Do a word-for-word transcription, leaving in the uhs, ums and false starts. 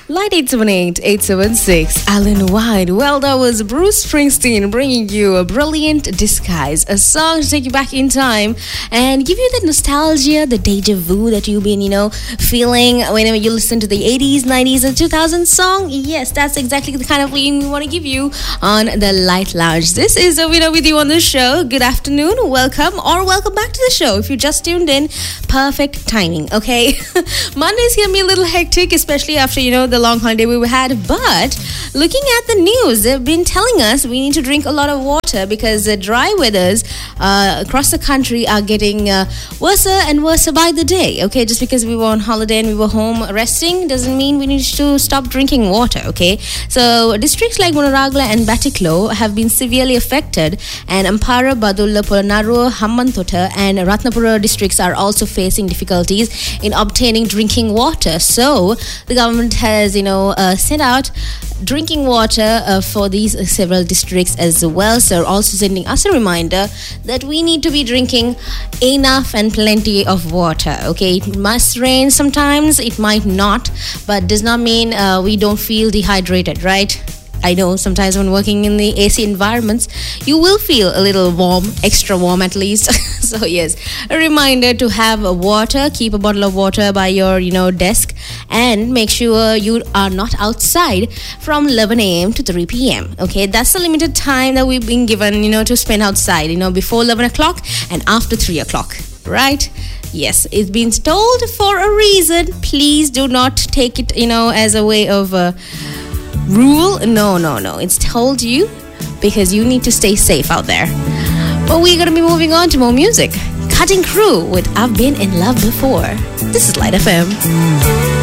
Light eight seven eight, eight seven six, Alan White. Well, that was Bruce Springsteen bringing you a brilliant disguise, a song to take you back in time and give you that nostalgia, the deja vu that you've been, you know, feeling whenever you listen to the eighties, nineties, and two thousands song. Yes, that's exactly the kind of feeling we want to give you on the Light Lounge. This is Avina with you on the show. Good afternoon, welcome, or welcome back to the show. If you just tuned in, perfect timing, okay? Mondays can be a little hectic, especially after, you know, the long holiday we had, but looking at the news, they've been telling us we need to drink a lot of water because the dry weathers uh, across the country are getting uh, worse and worse by the day. Okay, just because we were on holiday and we were home resting doesn't mean we need to stop drinking water. Okay, so districts like Munaragla and Batiklo have been severely affected, and Ampara, Badulla, Polonnaruwa, Hambantota and Ratnapura districts are also facing difficulties in obtaining drinking water. So the government has, you know, uh, sent out drinking water uh, for these uh, several districts as well. So also sending us a reminder that we need to be drinking enough and plenty of water. Okay, it must rain sometimes, it might not, but does not mean uh, we don't feel dehydrated, right? I know sometimes when working in the A C environments, you will feel a little warm, extra warm at least. So yes, a reminder to have water, keep a bottle of water by your, you know, desk, and make sure you are not outside from eleven a.m. to three p.m. Okay, that's the limited time that we've been given, you know, to spend outside, you know, before eleven o'clock and after three o'clock, right? Yes, it's been told for a reason. Please do not take it, you know, as a way of uh, rule. No, no, no. It's told you because you need to stay safe out there. But we're going to be moving on to more music. Cutting Crew with I've Been in Love Before. This is Light F M.